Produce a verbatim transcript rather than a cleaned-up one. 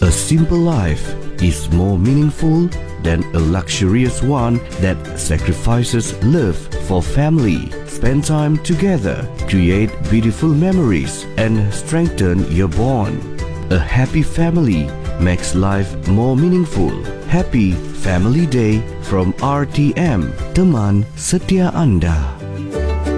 A simple life is more meaningful than a luxurious one that sacrifices love for family. Spend time together, create beautiful memories, and strengthen your bond. A happy family makes life more meaningful. Happy Family Day from R T M, teman setia anda.